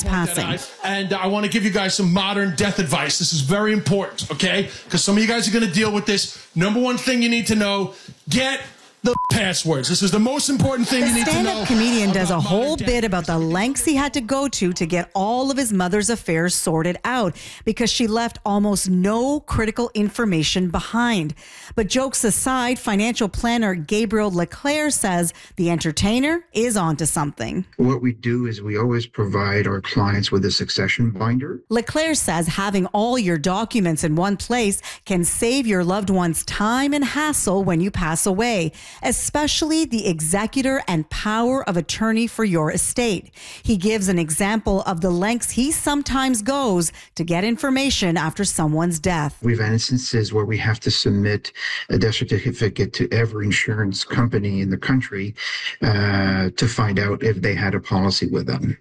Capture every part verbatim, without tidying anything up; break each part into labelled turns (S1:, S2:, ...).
S1: passing.
S2: And I want to give you guys some modern death advice. This is very important, okay? Because some of you guys are going to deal with this. Number one thing you need to know, get the passwords. This is the most important thing
S1: the
S2: you need to know.
S1: The stand-up comedian does a whole bit about the lengths he had to go to to get all of his mother's affairs sorted out because she left almost no critical information behind. But jokes aside, financial planner Gabriel Leclerc says the entertainer is onto something.
S3: What we do is we always provide our clients with a succession binder.
S1: Leclerc says having all your documents in one place can save your loved one's time and hassle when you pass away, especially the executor and power of attorney for your estate. He gives an example of the lengths he sometimes goes to get information after someone's death.
S3: We've had instances where we have to submit a death certificate to every insurance company in the country uh, to find out if they had a policy with them.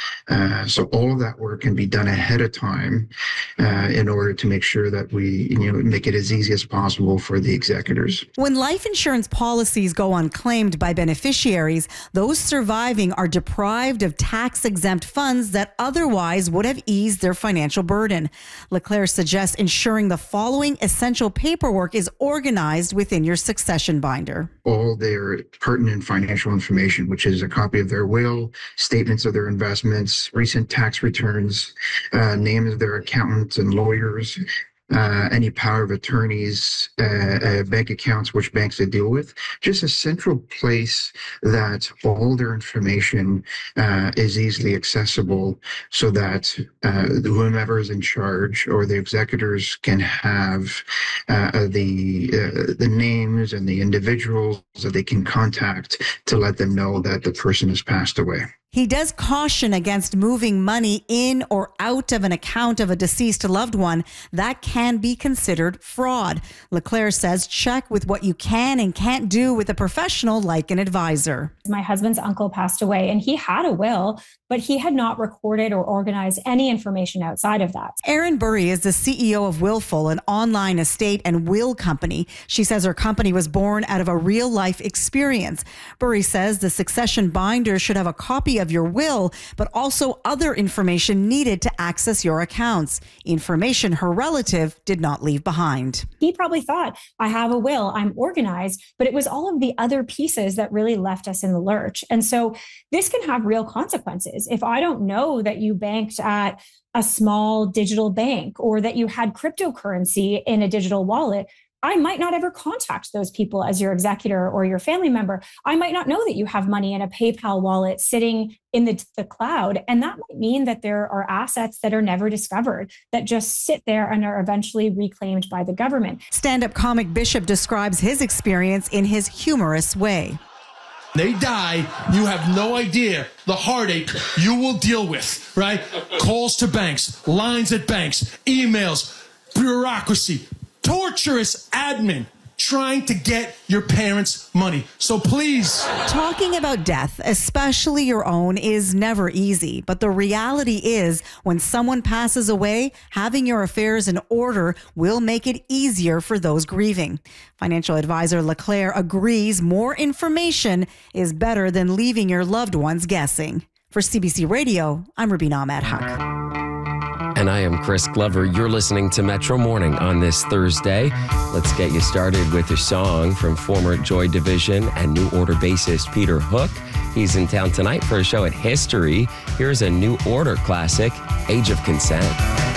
S3: Uh, so all of that work can be done ahead of time uh, in order to make sure that we, you know, make it as easy as possible for the executors.
S1: When life insurance policies go unclaimed by beneficiaries, those surviving are deprived of tax-exempt funds that otherwise would have eased their financial burden. Leclerc suggests ensuring the following essential paperwork is organized within your succession binder.
S3: All their pertinent financial information, which is a copy of their will, statements of their investments, recent tax returns, uh, names of their accountants and lawyers, uh, any power of attorneys, uh, uh, bank accounts, which banks they deal with, just a central place that all their information uh, is easily accessible so that uh, whomever is in charge or the executors can have uh, the uh, the names and the individuals that they can contact to let them know that the person has passed away.
S1: He does caution against moving money in or out of an account of a deceased loved one. That can be considered fraud. Leclerc says check with what you can and can't do with a professional like an advisor.
S4: My husband's uncle passed away and he had a will, but he had not recorded or organized any information outside of that.
S1: Erin Burry is the C E O of Willful, an online estate and will company. She says her company was born out of a real-life experience. Burry says the succession binder should have a copy of your will, but also other information needed to access your accounts. Information her relative did not leave behind.
S4: He probably thought, I have a will, I'm organized, but it was all of the other pieces that really left us in the lurch. And so this can have real consequences. If I don't know that you banked at a small digital bank or that you had cryptocurrency in a digital wallet, I might not ever contact those people as your executor or your family member. I might not know that you have money in a PayPal wallet sitting in the, the cloud. And that might mean that there are assets that are never discovered, that just sit there and are eventually reclaimed by the government.
S1: Stand-up comic Bishop describes his experience in his humorous way.
S2: They die, you have no idea the heartache you will deal with, right? Calls to banks, lines at banks, emails, bureaucracy, torturous admin trying to get your parents' money. So please.
S1: Talking about death, especially your own, is never easy. But the reality is when someone passes away, having your affairs in order will make it easier for those grieving. Financial advisor Leclerc agrees more information is better than leaving your loved ones guessing. For C B C Radio, I'm Rubina Ahmed Haq.
S5: And I am Chris Glover. You're listening to Metro Morning on this Thursday. Let's get you started with a song from former Joy Division and New Order bassist Peter Hook. He's in town tonight for a show at History. Here's a New Order classic, Age of Consent.